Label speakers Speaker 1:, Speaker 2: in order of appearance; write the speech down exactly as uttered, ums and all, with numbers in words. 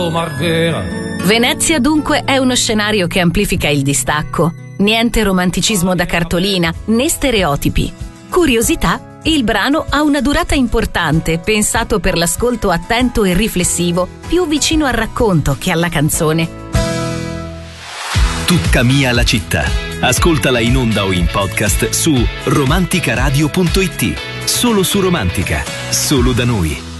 Speaker 1: Marghera.
Speaker 2: Venezia dunque è uno scenario che amplifica il distacco. Niente romanticismo da cartolina, né stereotipi. Curiosità, il brano ha una durata importante, pensato per l'ascolto attento e riflessivo, più vicino al racconto che alla canzone.
Speaker 3: Tutta mia la città. Ascoltala in onda o in podcast su romanticaradio punto it. Solo su Romantica, solo da noi.